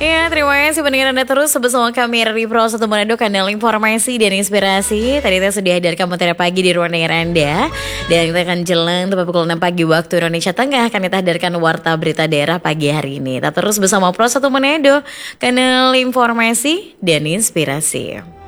Ya, terima kasih pendengar Anda terus bersama kami di Pro 1 Manado, kanal informasi dan inspirasi. Tadi kita sudah hadirkan materi pagi di ruang dengar Anda. Dan kita akan jelang tepat pukul 6 pagi waktu Indonesia Tengah. Akan kita hadirkan warta berita daerah pagi hari ini. Tetap terus bersama Pro 1 Manado, kanal informasi dan inspirasi.